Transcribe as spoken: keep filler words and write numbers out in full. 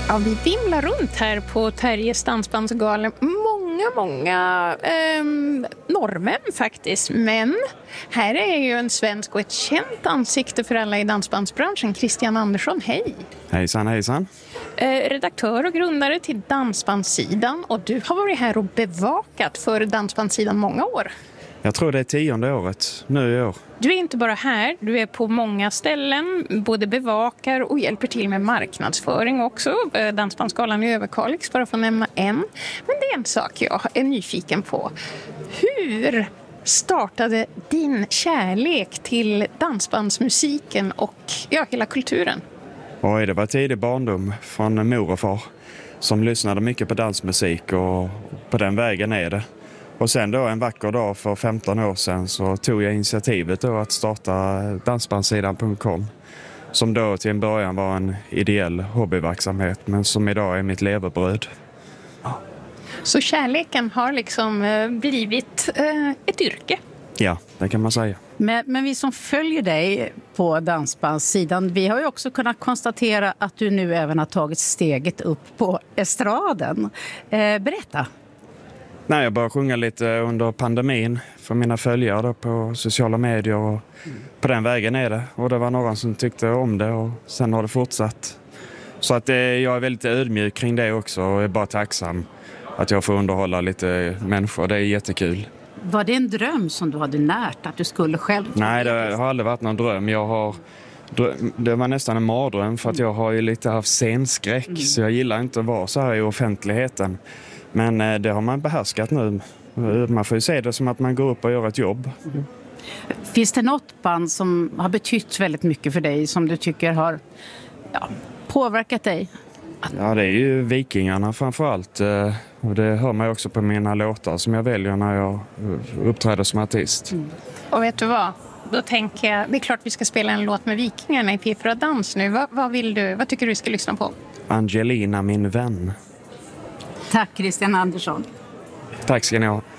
Ja, vi vimlar runt här på Terjes dansbandsgalen. Många, många eh, norrmän faktiskt. Men här är ju en svensk och ett känt ansikte för alla i dansbandsbranschen. Christian Andersson, hej! Hejsan, hejsan. Eh, redaktör och grundare till Dansbandssidan. Och du har varit här och bevakat för Dansbandssidan många år. Jag tror det är tionde året nu i år. Du är inte bara här, du är på många ställen, både bevakar och hjälper till med marknadsföring också. Dansbandsgalan i Överkalix, bara för att nämna en. Men det är en sak jag är nyfiken på. Hur startade din kärlek till dansbandsmusiken och ja, hela kulturen? Oj, det var tidig barndom från mor och far som lyssnade mycket på dansmusik, och på den vägen är det. Och sen då en vacker dag för femton år sedan så tog jag initiativet då att starta dansbandssidan punkt com, som då till en början var en ideell hobbyverksamhet men som idag är mitt levebröd. Så kärleken har liksom blivit eh, ett yrke? Ja, det kan man säga. Men, men vi som följer dig på dansbandssidan, vi har ju också kunnat konstatera att du nu även har tagit steget upp på estraden. Eh, berätta. Nej, jag började sjunga lite under pandemin för mina följare då på sociala medier, och på den vägen är det. Och det var någon som tyckte om det, och sen har det fortsatt. Så att eh, jag är väldigt ödmjuk kring det också, och är bara tacksam att jag får underhålla lite människor. Det är jättekul. Var det en dröm som du hade närt att du skulle själv? Nej, det har aldrig varit någon dröm. Jag har, det var nästan en mardröm, för att jag har ju lite haft scenskräck, mm. så jag gillar inte att vara så här i offentligheten. Men eh, det har man behärskat nu. Man får ju se det som att man går upp och gör ett jobb. Mm. Finns det något band som har betytt väldigt mycket för dig, som du tycker har ja, påverkat dig? Ja, det är ju Vikingarna framförallt. Och det hör man också på mina låtar som jag väljer när jag uppträder som artist. Mm. Och vet du vad? Då tänker jag, det är klart vi ska spela en låt med Vikingarna i P fyra Dans nu. Vad, vad vill du? Vad tycker du vi ska lyssna på? Angelina, min vän. Tack Christian Andersson. Tack ska ni ha.